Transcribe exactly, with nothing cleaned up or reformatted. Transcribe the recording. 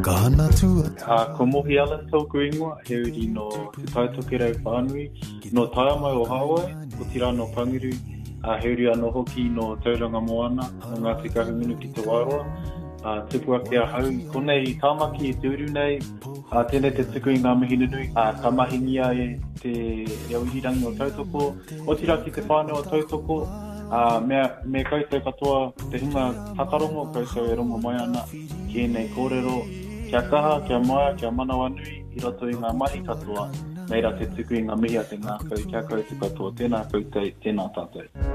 A ko mohi ala tōku ingoa, he uri no te taitoke rau whānui, no taia mai o Hawaii, o tira no Pangiru, a he uri anō hoki no Tauranga Moana, o ngā te kahumunu ki te Wairoa, a tupu ake a hau, konei tāmaki e te uru nei, a tēnei te tuku i ngā mihi nunui, a ka mahingia e te iauhirangi o tautoko, o tira ki te whānau o tautoko, a mea, me koutou katoa, te hunga takarongo, koutou e rongo mai ana, ki nei kōrero, kia kaha, kia maia, kia manawa nui, i roto i ngā mahi katoa, meira te tuku i ngā mihi a te ngā kau, kia koutou katoa, tēnā koutou, tēnā tātou.